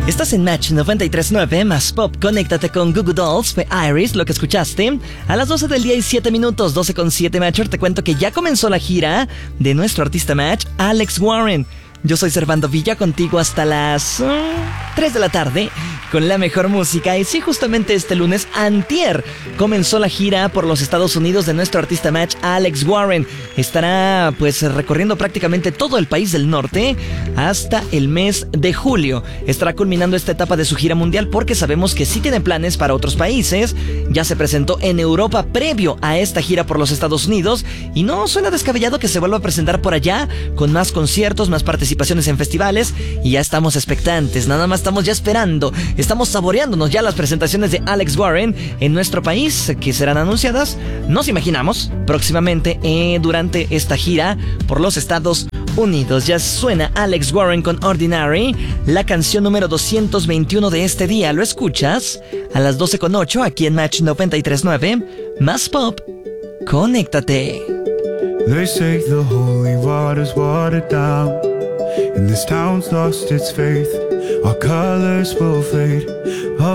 Estás en Match 93.9 más Pop. Conéctate con Goo Goo Dolls. Fue Iris lo que escuchaste. A las 12 del día y 7 minutos, 12:07 Matcher. Te cuento que ya comenzó la gira de nuestro artista Match, Alex Warren. Yo soy Servando Villa, contigo hasta las 3 de la tarde con la mejor música. Y sí, justamente este lunes, antier, comenzó la gira por los Estados Unidos de nuestro artista Match, Alex Warren. Estará pues recorriendo prácticamente todo el país del norte hasta el mes de julio. Estará culminando esta etapa de su gira mundial porque sabemos que sí tiene planes para otros países. Ya se presentó en Europa previo a esta gira por los Estados Unidos y no suena descabellado que se vuelva a presentar por allá con más conciertos, más participaciones en festivales, y ya estamos expectantes, nada más estamos ya esperando, estamos saboreándonos ya las presentaciones de Alex Warren en nuestro país, que serán anunciadas, nos imaginamos, próximamente durante esta gira por los Estados Unidos. Ya suena Alex Warren con Ordinary, la canción número 221 de este día. Lo escuchas a las 12:08 aquí en Match 93.9 más Pop. Conéctate. They say the holy water's watered down, and this town's lost its faith. Our colors will fade.